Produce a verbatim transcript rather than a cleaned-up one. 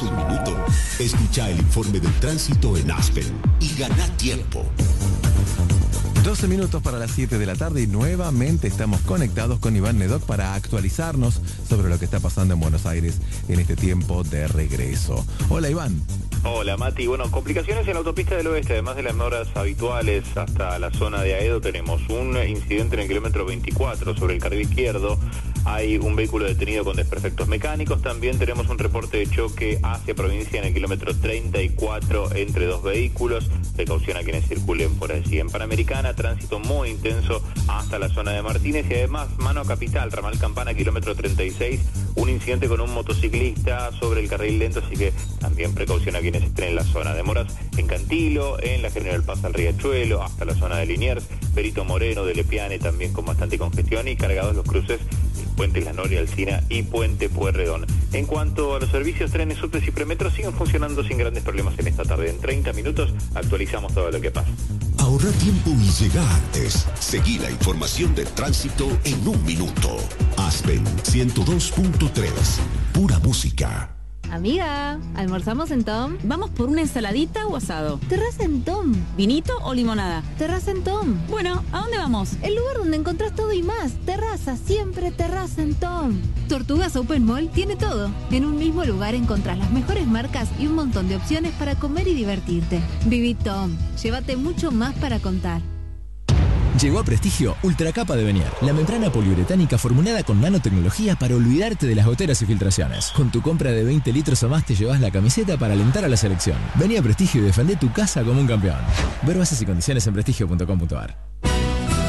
un minuto? Escucha el informe del tránsito en Aspen y gana tiempo. doce minutos para las siete de la tarde y nuevamente estamos conectados con Iván Nedoc para actualizarnos sobre lo que está pasando en Buenos Aires en este tiempo de regreso. Hola, Iván. Hola, Mati. Bueno, complicaciones en la autopista del oeste, además de las demoras habituales hasta la zona de Aedo, tenemos un incidente en el kilómetro veinticuatro sobre el carril izquierdo. Hay un vehículo detenido con desperfectos mecánicos. También tenemos un reporte de choque hacia provincia en el kilómetro treinta y cuatro entre dos vehículos. Precaución a quienes circulen por allí. En Panamericana, tránsito muy intenso hasta la zona de Martínez y además mano a Capital, ramal Campana, kilómetro treinta y seis, un incidente con un motociclista sobre el carril lento, así que también precaución a quienes estén en la zona. Demoras en Cantilo, en la General Paz al Riachuelo, hasta la zona de Liniers, Perito Moreno, de Lepiane, también con bastante congestión y cargados los cruces Puente La Noria, Alsina y Puente Pueyrredón. En cuanto a los servicios, trenes, subtes y premetros siguen funcionando sin grandes problemas en esta tarde. En treinta minutos actualizamos todo lo que pasa. Ahorra tiempo y llega antes. Seguí la información del tránsito en un minuto. Aspen ciento dos punto tres. Pura música. Amiga, ¿almorzamos en Tom? ¿Vamos por una ensaladita o asado? Terraza en Tom. ¿Vinito o limonada? Terraza en Tom. Bueno, ¿a dónde vamos? El lugar donde encontrás todo y más. Terraza, siempre terraza en Tom. Tortugas Open Mall tiene todo. En un mismo lugar encontrás las mejores marcas y un montón de opciones para comer y divertirte. Viví Tom. Llévate mucho más para contar. Llegó a Prestigio Ultracapa de Venier, la membrana poliuretánica formulada con nanotecnología para olvidarte de las goteras y filtraciones. Con tu compra de veinte litros o más te llevas la camiseta para alentar a la selección. Vení a Prestigio y defendé tu casa como un campeón. Ver bases y condiciones en prestigio punto com punto ar.